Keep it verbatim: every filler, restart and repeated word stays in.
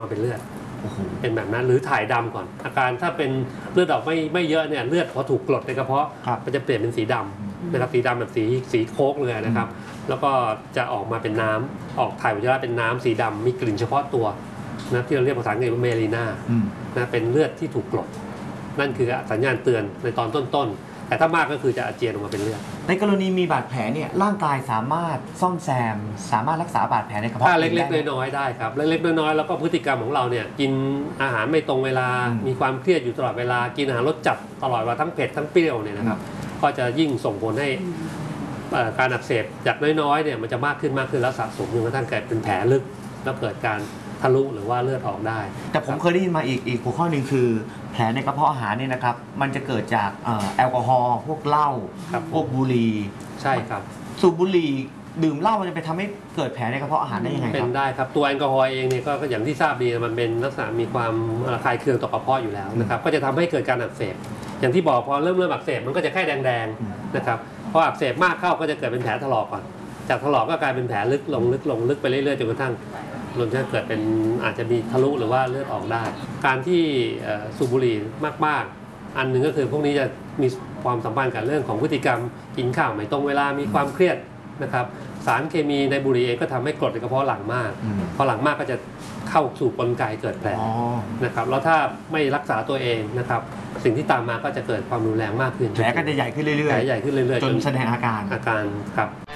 มาเป็นเลือดเป็นแบบนั้นหรือถ่ายดำก่อนอาการถ้าเป็นเลือดออกไม่ไม่เยอะเนี่ยเลือดพอถูกกรดในกระเพาะมันจะเปลี่ยนเป็นสีดำนะครับสีดำแบบสีสีโค้กเลยนะครับแล้วก็จะออกมาเป็นน้ำออกถ่ายอุจจาระเป็นน้ำสีดำมีกลิ่นเฉพาะตัวนะที่เราเรียกภาษาอังกฤษว่าเมลีนานะเป็นเลือดที่ถูกกรดนั่นคือสัญญาณเตือนในตอนต้นๆแต่ถ้ามากก็คือจะอาเจียนออกมาเป็นเลือดในกรณีมีบาดแผลเนี่ยร่างกายสามารถซ่อมแซมสามารถรักษาบาดแผลในกระเพาะถ้าเล็กๆน้อยๆได้ครับเล็กๆน้อยๆแล้วก็พฤติกรรมของเราเนี่ยกินอาหารไม่ตรงเวลามีความเครียดอยู่ตลอดเวลากินอาหารรสจัดตลอดเวลาทั้งเผ็ดทั้งเปรี้ยวเนี่ยนะครับก็จะยิ่งส่งผลให้การอักเสบจากน้อยๆเนี่ยมันจะมากขึ้นมากขึ้นแล้วสะสมจนกระทั่งเกิดเป็นแผลลึกแล้วเกิดการทะลุหรือว่าเลือดออกได้แต่ผมเคยได้ยินมาอีกอีกหัวข้อหนึ่งคือแผลในกระเพาะอาหารเนี่ยนะครับมันจะเกิดจากแอลกอฮอล์พวกเหล้าพวกบุหรี่ใช่ครับสูบบุหรี่ดื่มเหล้ามันจะไปทำให้เกิดแผลในกระเพาะอาหารได้ยังไงครับเป็นได้ครับตัวแอลกอฮอล์เองเนี่ยก็อย่างที่ทราบดีมันเป็นลักษณะมีความคลายเคืองต่อกระเพาะอยู่แล้วนะครับก็จะทำให้เกิดการอักเสบอย่างที่บอกพอเริ่มเริ่มอักเสบมันก็จะแค่แดงๆนะครับพออักเสบมากเข้าก็จะเกิดเป็นแผลถลอกก่อนจากถลอกก็กลายเป็นแผลลึกลงลึกลงลึกไปเรื่อยๆจนกระทั่งรวมถึงเกิดเป็นอาจจะมีทะลุหรือว่าเลือดออกได้การที่สูบบุหรี่มากๆอันหนึ่งก็คือพวกนี้จะมีความสัมพันธ์กับเรื่องของพฤติกรรมกินข้าวไม่ตรงเวลามีความเครียดนะครับสารเคมีในบุหรี่เองก็ทำให้กรดในกระเพาะหลั่งมากพอหลั่งมากก็จะเข้าสู่กลไกเกิดแผลนะครับแล้วถ้าไม่รักษาตัวเองนะครับสิ่งที่ตามมาก็จะเกิดความรุนแรงมากขึ้นแผลก็จะใหญ่ขึ้นเรื่อยๆใหญ่ขึ้นเรื่อยๆจนแสดงอาการอาการครับ